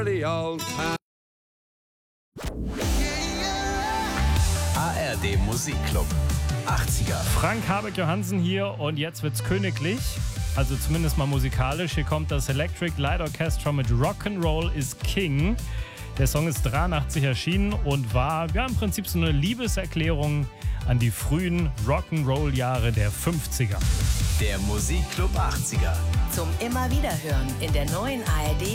ARD Musikclub 80er. Frank Habeck Johansen hier und jetzt wird's königlich. Also zumindest mal musikalisch. Hier kommt das Electric Light Orchestra mit Rock'n'Roll is King. Der Song ist 83 erschienen und war im Prinzip so eine Liebeserklärung an die frühen Rock'n'Roll-Jahre der 50er. Der Musikclub 80er. Zum immer wieder hören in der neuen ARD